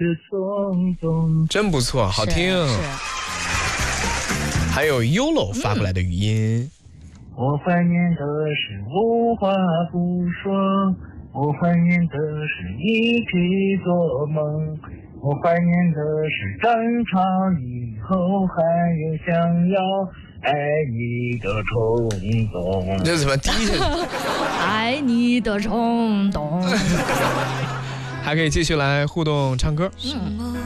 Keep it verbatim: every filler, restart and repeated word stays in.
的匆匆。 真不错，好听。还有 Y O L O 发过来的语音。 我怀念的是无话不说，我怀念的是一起做梦，我怀念的是争吵以后还有想要爱你的冲动。 这怎么低下去？ 爱你的冲动。 还可以继续来互动唱歌。 嗯。